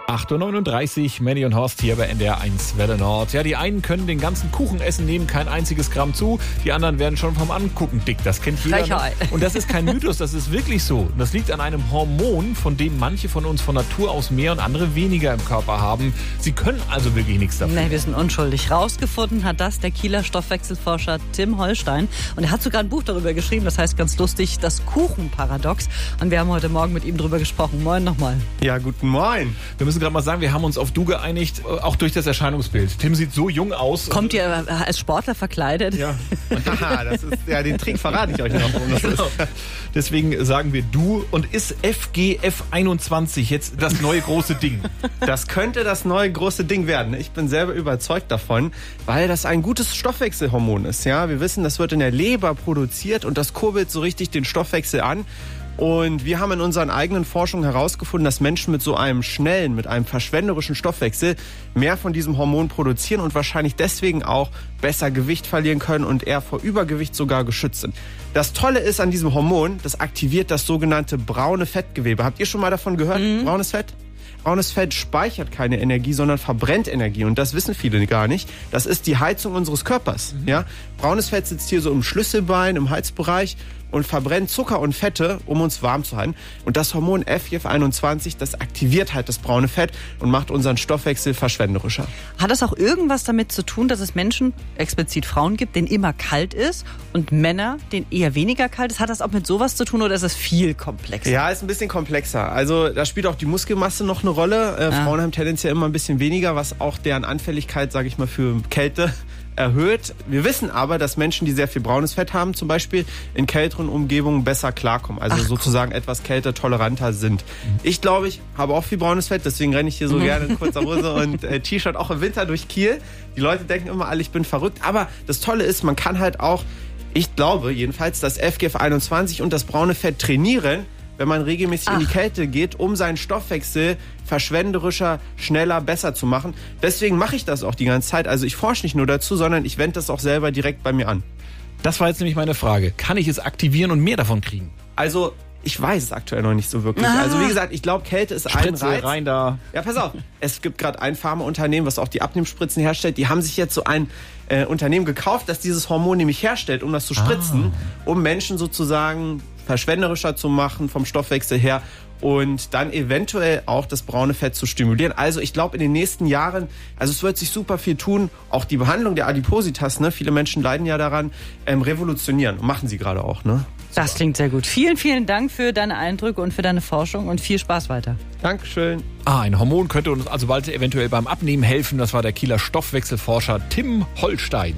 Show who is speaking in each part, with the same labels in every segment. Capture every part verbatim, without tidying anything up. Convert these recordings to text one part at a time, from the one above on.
Speaker 1: acht Uhr neununddreißig, Manny und Horst hier bei N D R eins Welle Nord. Ja, die einen können den ganzen Kuchen essen, nehmen kein einziges Gramm zu. Die anderen werden schon vom Angucken dick. Das kennt jeder.
Speaker 2: Frechheit.
Speaker 1: Und das ist kein Mythos, das ist wirklich so. Und das liegt an einem Hormon, von dem manche von uns von Natur aus mehr und andere weniger im Körper haben. Sie können also wirklich nichts dafür.
Speaker 2: Nee, wir sind unschuldig. Rausgefunden hat das der Kieler Stoffwechselforscher Tim Holstein. Und er hat sogar ein Buch darüber geschrieben, das heißt ganz lustig, das Kuchenparadox. Und wir haben heute Morgen mit ihm darüber gesprochen. Moin nochmal.
Speaker 3: Ja, guten Morgen.
Speaker 1: Wir müssen gerade mal sagen, wir haben uns auf du geeinigt, auch durch das Erscheinungsbild. Tim sieht so jung aus.
Speaker 2: Kommt ihr als Sportler verkleidet?
Speaker 1: Ja.
Speaker 3: Haha, das ist, ja, den Trick verrate ich euch noch. Warum das ist.
Speaker 1: Deswegen sagen wir du. Und ist F G F einundzwanzig jetzt das neue große Ding?
Speaker 3: Das könnte das neue große Ding werden. Ich bin selber überzeugt davon, weil das ein gutes Stoffwechselhormon ist. Ja, wir wissen, das wird in der Leber produziert und das kurbelt so richtig den Stoffwechsel an. Und wir haben in unseren eigenen Forschungen herausgefunden, dass Menschen mit so einem schnellen, mit einem verschwenderischen Stoffwechsel mehr von diesem Hormon produzieren und wahrscheinlich deswegen auch besser Gewicht verlieren können und eher vor Übergewicht sogar geschützt sind. Das Tolle ist an diesem Hormon, das aktiviert das sogenannte braune Fettgewebe. Habt ihr schon mal davon gehört? Mhm. Braunes Fett? Braunes Fett speichert keine Energie, sondern verbrennt Energie. Und das wissen viele gar nicht. Das ist die Heizung unseres Körpers. Mhm. Ja? Braunes Fett sitzt hier so im Schlüsselbein, im Halsbereich und verbrennt Zucker und Fette, um uns warm zu halten. Und das Hormon F G F einundzwanzig, das aktiviert halt das braune Fett und macht unseren Stoffwechsel verschwenderischer.
Speaker 2: Hat das auch irgendwas damit zu tun, dass es Menschen, explizit Frauen gibt, denen immer kalt ist und Männer, denen eher weniger kalt ist? Hat das auch mit sowas zu tun oder ist es viel komplexer?
Speaker 3: Ja, ist ein bisschen komplexer. Also da spielt auch die Muskelmasse noch eine Rolle. Äh, ah. Frauen haben tendenziell immer ein bisschen weniger, was auch deren Anfälligkeit, sage ich mal, für Kälte erhöht. Wir wissen aber, dass Menschen, die sehr viel braunes Fett haben, zum Beispiel in kälteren Umgebungen besser klarkommen. Also Ach, sozusagen etwas kältetoleranter sind. Ich glaube, ich habe auch viel braunes Fett, deswegen renne ich hier so mhm. gerne in kurzer Hose und äh, T-Shirt auch im Winter durch Kiel. Die Leute denken immer alle, ich bin verrückt. Aber das Tolle ist, man kann halt auch, ich glaube jedenfalls, dass F G F einundzwanzig und das braune Fett trainieren, wenn man regelmäßig Ach. in die Kälte geht, um seinen Stoffwechsel verschwenderischer, schneller, besser zu machen. Deswegen mache ich das auch die ganze Zeit. Also ich forsche nicht nur dazu, sondern ich wende das auch selber direkt bei mir an.
Speaker 1: Das war jetzt nämlich meine Frage. Kann ich es aktivieren und mehr davon kriegen?
Speaker 3: Also ich weiß es aktuell noch nicht so wirklich. Ah. Also wie gesagt, ich glaube, Kälte ist
Speaker 1: Spritze
Speaker 3: ein Reiz.
Speaker 1: rein da.
Speaker 3: Ja, pass auf. Es gibt gerade ein Pharmaunternehmen, was auch die Abnehmspritzen herstellt. Die haben sich jetzt so ein äh, Unternehmen gekauft, das dieses Hormon nämlich herstellt, um das zu spritzen, ah. um Menschen sozusagen verschwenderischer zu machen vom Stoffwechsel her und dann eventuell auch das braune Fett zu stimulieren. Also ich glaube in den nächsten Jahren, also es wird sich super viel tun, auch die Behandlung der Adipositas, ne, viele Menschen leiden ja daran, ähm, revolutionieren und machen sie gerade auch, ne?
Speaker 2: Das klingt sehr gut. Vielen, vielen Dank für deine Eindrücke und für deine Forschung und viel Spaß weiter.
Speaker 3: Dankeschön.
Speaker 1: Ah, ein Hormon könnte uns also bald eventuell beim Abnehmen helfen. Das war der Kieler Stoffwechselforscher Tim Holstein.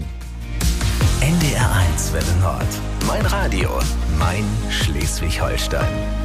Speaker 4: N D R eins Welle Nord. Mein Radio, mein Schleswig-Holstein.